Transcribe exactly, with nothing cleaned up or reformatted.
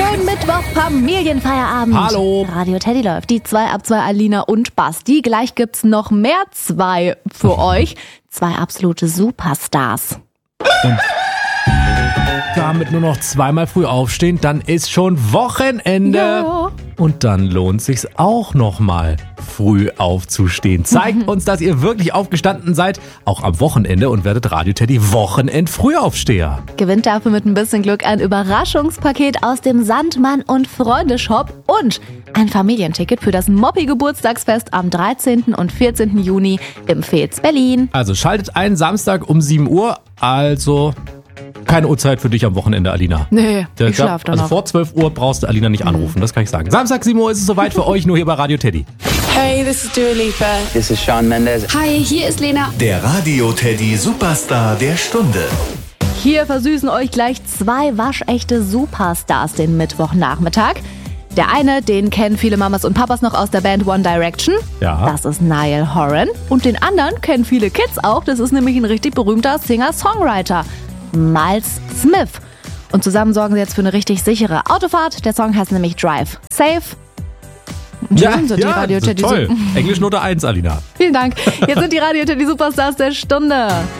Schönen Mittwoch, Familienfeierabend. Hallo. Radio Teddy läuft. Die zwei ab zwei Alina und Basti. Gleich gibt's noch mehr zwei für euch. Zwei absolute Superstars. Und damit nur noch zweimal früh aufstehen, dann ist schon Wochenende. Ja. Und dann lohnt sich's auch nochmal, früh aufzustehen. Zeigt uns, dass ihr wirklich aufgestanden seid, auch am Wochenende, und werdet Radio Teddy Wochenend-Frühaufsteher. Gewinnt dafür mit ein bisschen Glück ein Überraschungspaket aus dem Sandmann und Freunde Shop und ein Familienticket für das Moppi-Geburtstagsfest am dreizehnten und vierzehnten Juni im Veets Berlin. Also schaltet ein, Samstag um sieben Uhr, also keine Uhrzeit für dich am Wochenende, Alina. Nee, Der, ich schlaf dann Also noch. vor zwölf Uhr brauchst du Alina nicht anrufen, das kann ich sagen. Samstag sieben Uhr ist es soweit für euch, nur hier bei Radio Teddy. Hey, this is Dua Lipa. This is Shawn Mendes. Hi, hier ist Lena. Der Radio Teddy Superstar der Stunde. Hier versüßen euch gleich zwei waschechte Superstars den Mittwochnachmittag. Der eine, den kennen viele Mamas und Papas noch aus der Band One Direction. Ja. Das ist Niall Horan. Und den anderen kennen viele Kids auch. Das ist nämlich ein richtig berühmter Singer-Songwriter. Miles Smith. Und zusammen sorgen sie jetzt für eine richtig sichere Autofahrt. Der Song heißt nämlich Drive Safe. Und Ja, schon sind die ja, Radio das ist Teddy toll. Su- Englisch Note eins, Alina. Vielen Dank. Jetzt sind die Radio Teddy Superstars der Stunde.